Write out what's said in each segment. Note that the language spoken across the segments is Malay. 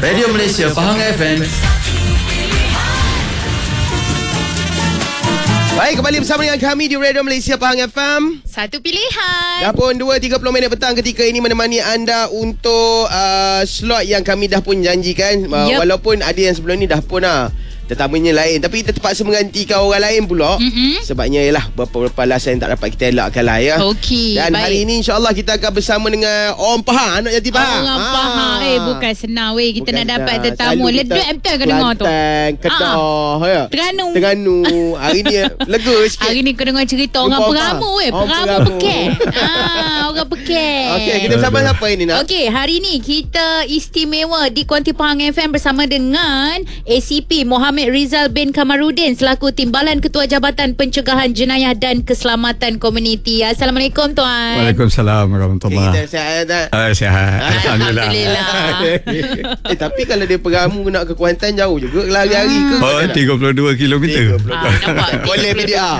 Radio Malaysia Pahang FM. Baik, kembali bersama dengan kami di Radio Malaysia Pahang FM. Satu pilihan. Dah pun 2.30 minit petang ketika ini menemani anda untuk slot yang kami dah pun janjikan. Walaupun ada yang sebelum ni dah pun tetamanya lain, tapi kita terpaksa menggantikan orang lain pula. Sebabnya ialah beberapa alasan yang tak dapat kita elakkan lah ya. Okey, dan baik. hari ini insyaAllah kita akan bersama dengan orang Pahang, anak jati Pahang. Orang Pahang. Bukan senang kita Bukan nak dapat senang. tetamu. Selalu Ledut kita MT ke dengar tu. Kelantan, Kedah, ya. Terengganu. Hari ni lega sikit. Hari ni kau dengar cerita orang Peramu Peramu Pekek. Orang Pekek. Okey, kita bersama siapa ini nak? Okey, hari ni kita istimewa di Kuanti Pahang FM bersama dengan ACP Mohamed Rizal bin Kamarudin selaku Timbalan Ketua Jabatan Pencegahan Jenayah dan Keselamatan Komuniti. Assalamualaikum tuan. Waalaikumsalam warahmatullahi. Kita sihat tak? Sihat. Alhamdulillah. Tapi kalau dia Peramu nak ke Kuantan jauh juga lari-hari ke? 32 kilometer. Nampak. Boleh BDR.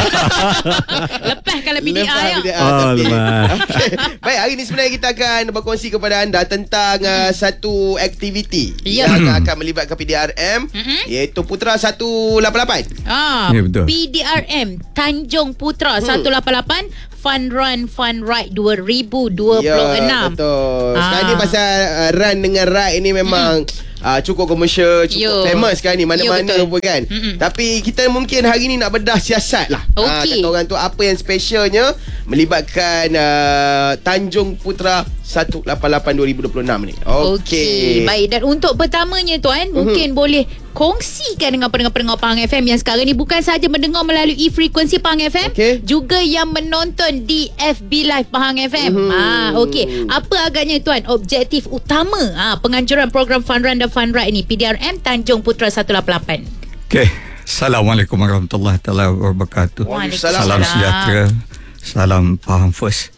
Lepas kalau BDR ya. Okay. Baik, hari ni sebenarnya kita akan berkongsi kepada anda tentang satu aktiviti yang akan melibatkan PDRM, iaitu Putra 188. Ya, betul. PDRM Tanjung Putra 188 Fun Run Fun Ride 2026. Ya, betul. Sekarang ni pasal run dengan ride ini memang cukup komersial, cukup famous sekarang ni mana-mana pun kan. Tapi kita mungkin hari ni nak bedah siasat lah. Kata orang tu apa yang specialnya melibatkan Tanjung Putra 188 2026 ni. Okey. Baik, dan untuk pertamanya tuan, mungkin boleh kongsikan dengan pendengar-pendengar Pahang FM yang sekarang ni bukan sahaja mendengar melalui frekuensi Pahang FM, juga yang menonton di FB Live Pahang FM. Okey. Apa agaknya tuan objektif utama penganjuran program Fun Run dan Fun Ride ni PDRM Tanjung Putra 188? Okey. Assalamualaikum warahmatullahi wabarakatuh. Salam sejahtera. Salam Pahang First.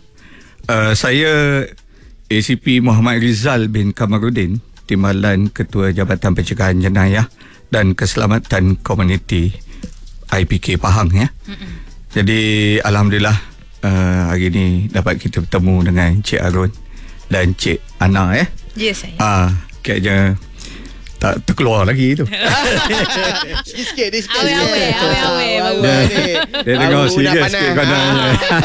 Saya ACP Mohamed Rizal bin Kamarudin, Timbalan Ketua Jabatan Pencegahan Jenayah dan Keselamatan Komuniti IPK Pahang ya. Jadi alhamdulillah hari ni dapat kita bertemu dengan Cik Arun dan Cik Ana ya. Ya saya. Kayaknya tak terkeluar lagi tu. Sikit-sikit dia sikit. Awe. Dia dengar serius sikit kononnya.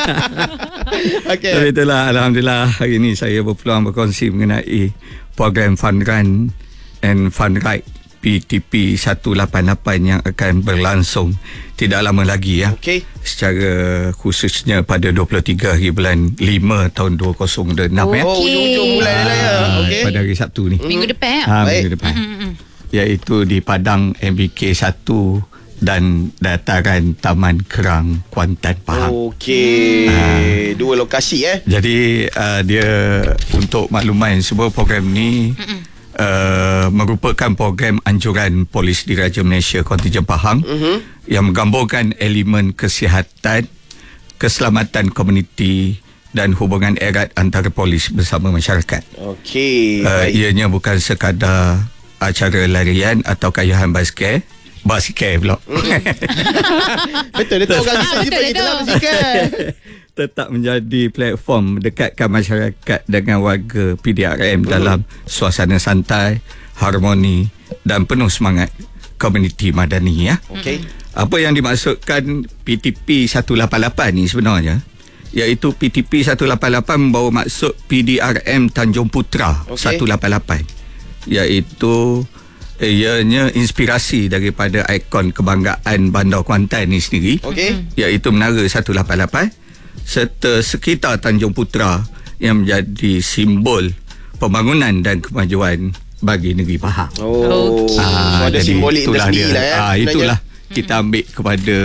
Okey. Tapi itulah alhamdulillah hari ni saya berpeluang berkongsi mengenai program Fun Run and Fun Ride PTP 188 yang akan berlangsung tidak lama lagi ya. Secara khususnya pada 23 hari bulan 5 tahun 2026 ya. Ujung-ujung bulan ni lah ya. Pada hari Sabtu ni. Minggu depan ya. Minggu depan. Iaitu di Padang MBK 1 dan dataran Taman Kerang Kuantan Pahang. Okey. Dua lokasi Jadi dia untuk makluman sebuah program ni merupakan program anjuran Polis Diraja Malaysia Kontijen Pahang yang menggabungkan elemen kesihatan, keselamatan komuniti dan hubungan erat antara polis bersama masyarakat. Okey. Ianya bukan sekadar acara larian atau kayahan basikal pula. Betul, dia tahu kan kita lah basikal. Tetap menjadi platform mendekatkan masyarakat dengan warga PDRM dalam suasana santai, harmoni dan penuh semangat komuniti madani ya. Apa yang dimaksudkan PTP 188 ni sebenarnya iaitu PTP 188 membawa maksud PDRM Tanjung Putra 188, iaitu ianya inspirasi daripada ikon kebanggaan Bandar Kuantan ni sendiri, iaitu Menara 188 serta sekitar Tanjung Putra yang menjadi simbol pembangunan dan kemajuan bagi negeri Pahang. Ada simbolik tersendiri lah ya. Itulah kita ambil kepada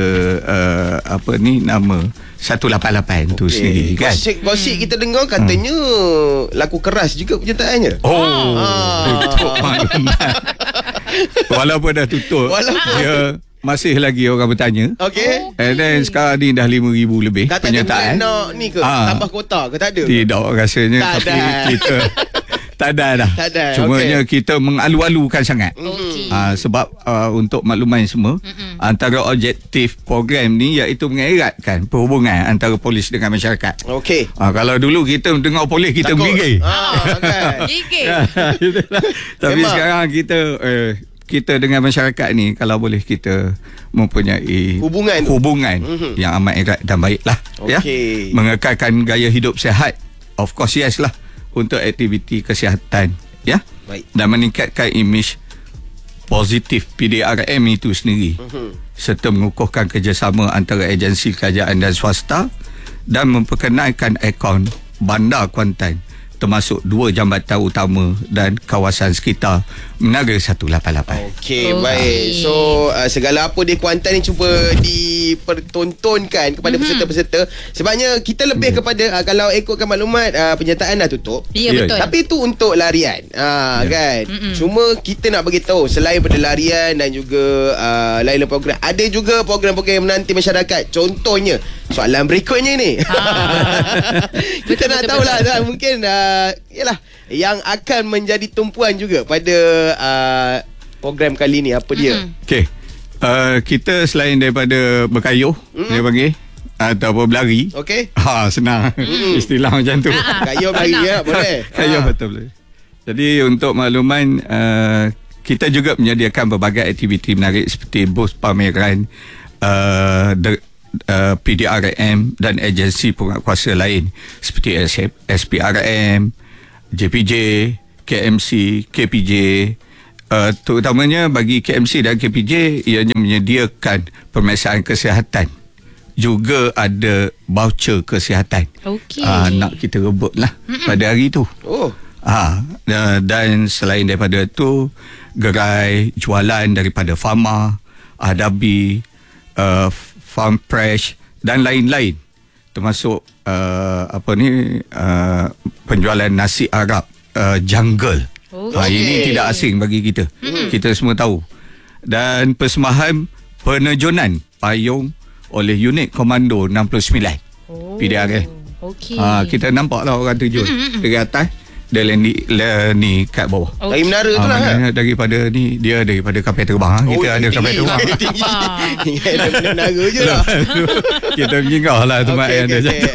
nama 188 tu sendiri kan. Gosip kita dengar katanya laku keras juga penyertaannya. Tutup maklumat. Walaupun dah tutup, dia masih lagi orang bertanya. And then sekarang ni dah 5,000 lebih penyertaan. Tak nak ni ke? Tambah kuota ke tak ada? Tidak rasanya. Tapi Tak ada dah. Tak ada, Cumanya kita mengalu-alukan sangat. Okey. Sebab untuk makluman semua, antara objektif program ni iaitu mengeratkan perhubungan antara polis dengan masyarakat. Okey. Kalau dulu kita dengar polis kita bergigil. Kan. Gigil. Tapi Memang. sekarang kita dengan masyarakat ni kalau boleh kita mempunyai hubungan yang amat erat dan baiklah. Okey. Mengekalkan gaya hidup sihat. Of course yes lah, untuk aktiviti kesihatan, Baik. dan meningkatkan imej positif PDRM itu sendiri, serta mengukuhkan kerjasama antara agensi kerajaan dan swasta, dan memperkenalkan akaun Bandar Kuantan termasuk 2 jambatan utama dan kawasan sekitar Menara 188. Okey, baik. So segala apa di Kuantan ni cuba dipertontonkan kepada peserta-peserta. Sebabnya kita lebih kepada kalau ikutkan maklumat penyertaan dah tutup. Ya, betul. Tapi itu untuk larian. Kan. Cuma kita nak bagi tahu selain pada larian dan juga lain-lain program, ada juga program-program yang menanti masyarakat. Contohnya soalan berikutnya ni. Kita nak tahulah mungkin yalah yang akan menjadi tumpuan juga pada program kali ni apa dia. Okey. Kita selain daripada berkayuh, dia panggil ataupun berlari. Okey. Senang. Istilah macam tu. Kayuh berlari ya, boleh. Kayuh betul boleh. Jadi untuk makluman, kita juga menyediakan berbagai aktiviti menarik seperti bus pameran PDRM dan agensi penguatkuasa lain seperti SPRM, JPJ, KMC, KPJ. Terutamanya bagi KMC dan KPJ, ianya menyediakan pemeriksaan kesihatan. Juga ada voucher kesihatan. Okey. Nak kita rebut lah pada hari tu. Dan selain daripada tu, gerai jualan daripada Fama, Adabi, Farm Fresh dan lain-lain, termasuk penjualan nasi Arab Jungle. Ini tidak asing bagi kita. Kita semua tahu. Dan persembahan penerjunan payung oleh unit komando 69 PDRM. Okey. Kita nampak lah orang terjun dari atas dia ni kat bawah. Dari menara tu lah kan? Daripada ni, dia daripada kapal terbang. Kita ada kapal terbang. Tinggi. Dari menara je lah. Kita menyinggah lah tempat yang ada jatuh.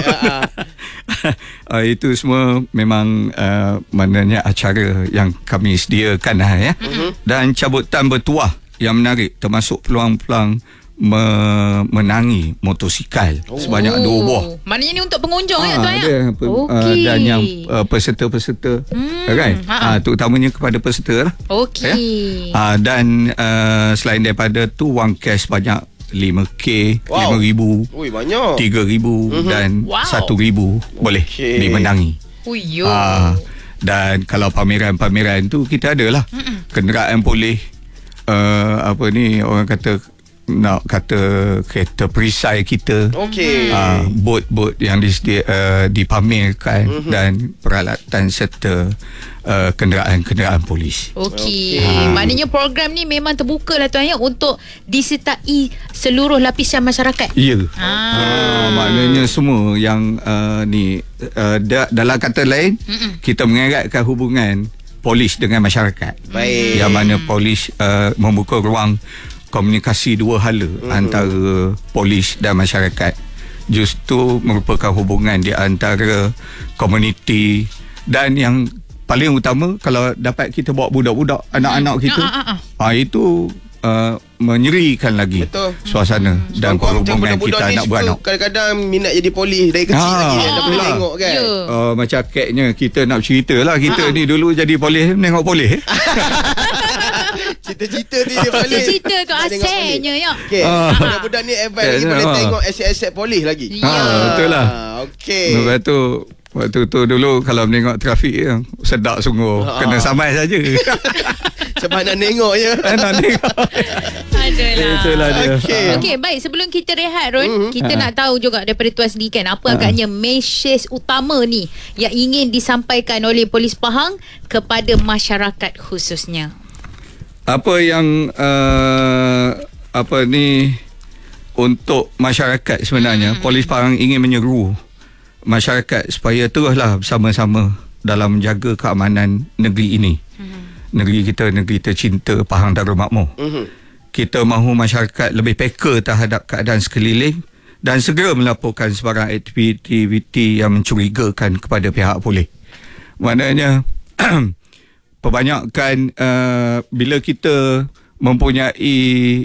Itu semua memang maknanya acara yang kami sediakan lah, Dan cabutan bertuah yang menarik termasuk peluang-peluang menangi motosikal sebanyak 2 buah. Maknanya ni untuk pengunjung ya tuan ya? Okey. Dan yang peserta-peserta kan? Terutamanya kepada peserta lah. Okey. Dan selain daripada tu, wang cash banyak 5K, 5,000, banyak, 3,000 dan 1,000 boleh dimenangi. Dan kalau pameran-pameran tu kita ada lah kenderaan boleh orang kata nak kata kereta perisai kita, bot-bot yang dipamerkan dan peralatan serta kenderaan-kenderaan polis. Okey. Maknanya program ni memang terbuka lah tuan ya untuk disertai seluruh lapisan masyarakat. Ya. Maknanya semua yang dalam kata lain, kita mengeratkan hubungan polis dengan masyarakat. Baik. Yang mana polis membuka ruang komunikasi dua hala antara polis dan masyarakat. Justru merupakan hubungan di antara komuniti, dan yang paling utama kalau dapat kita bawa budak-budak, anak-anak kita, itu menyerikan lagi suasana dan perhubungan kita nak beranak. Kadang-kadang minat jadi polis dari kecil lagi kan, dah boleh tengok kan. Macam keknya kita nak cerita lah, kita ni dulu jadi polis, tengok polis. Cita-cita ni dia polis. Cita-cita tu asalnya ya. Okay. Budak-budak ni advance lagi boleh tengok aset-aset polis lagi. Betul lah. Okay. Lepas tu waktu tu dulu kalau menengok trafik sedap sungguh. Kena samai saja. Sebab nak tengok je. Nak tengok. Adalah. Itulah dia. Okey, baik, sebelum kita rehat Ron, kita nak tahu juga daripada tuan sendiri kan, apa agaknya mesej utama ni yang ingin disampaikan oleh Polis Pahang kepada masyarakat khususnya. Apa yang untuk masyarakat sebenarnya, Polis Pahang ingin menyeru masyarakat supaya teruslah bersama-sama dalam menjaga keamanan negeri ini. Negeri kita negeri tercinta, Pahang Darul Makmur. Kita mahu masyarakat lebih peka terhadap keadaan sekeliling dan segera melaporkan sebarang aktiviti yang mencurigakan kepada pihak polis. Maknanya perbanyakan bila kita mempunyai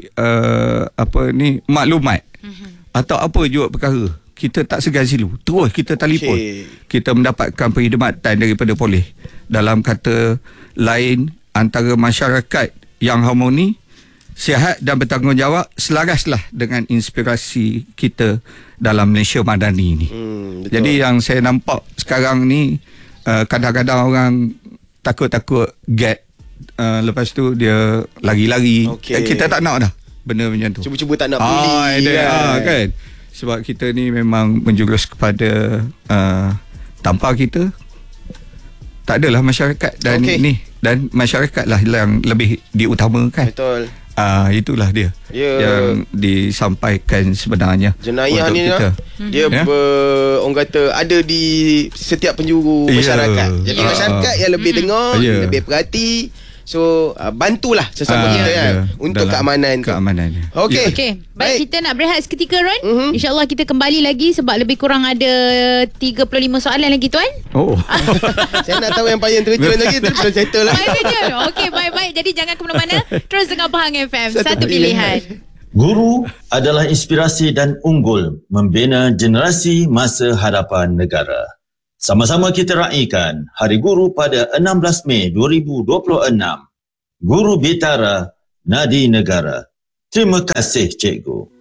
maklumat atau apa juga perkara, kita tak segan silu, terus kita telefon. Kita mendapatkan perkhidmatan daripada polis. Dalam kata lain, antara masyarakat yang harmoni, sihat dan bertanggungjawab selaraslah dengan inspirasi kita dalam Malaysia Madani ni. Jadi yang saya nampak sekarang ni, kadang-kadang orang takut-takut get, lepas tu dia lari-lari. Kita tak nak dah benda macam tu. Cuba-cuba tak nak bully kan. Sebab kita ni memang menjurus kepada tanpa kita tak adalah masyarakat dan ni, dan masyarakatlah yang lebih diutamakan. Betul. Itulah dia yang disampaikan sebenarnya. Jenayah ni dia orang kata ada di setiap penjuru masyarakat. Jadi masyarakat yang lebih dengar, lebih perhati. So bantulah sesama kita kan untuk keamanan tu. Okey. Baik, kita nak berehat seketika, Ron. InsyaAllah kita kembali lagi sebab lebih kurang ada 35 soalan lagi, Tuan. Saya nak tahu yang paling terkejut lagi tu belum settle lah. Okey, baik. Jadi jangan ke mana-mana. Terus dengar Pahang FM. Satu pilihan. Guru adalah inspirasi dan unggul membina generasi masa hadapan negara. Sama-sama kita raikan Hari Guru pada 16 Mei 2026. Guru Bitara, Nadi Negara. Terima kasih, Cikgu.